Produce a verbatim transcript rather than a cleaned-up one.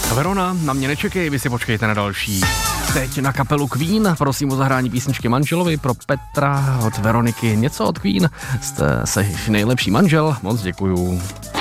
Verona, na mě nečekej, vy si počkejte na další. Teď na kapelu Queen, prosím o zahrání písničky manželovi pro Petra od Veroniky. Něco od Queen, jste seš nejlepší manžel, moc děkuju.